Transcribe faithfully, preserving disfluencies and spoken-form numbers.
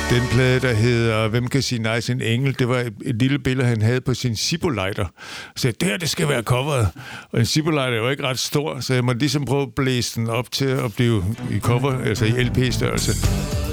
Den plade, der hedder Hvem kan sige nej til en engel, det var et, et lille billede, han havde på sin Zippo-lighter. Så jeg, det her, det skal være coveret. Og en Zippo-lighter er jo ikke ret stor, så jeg måtte ligesom prøve at blæse den op til at blive i cover, altså i L P-størrelse.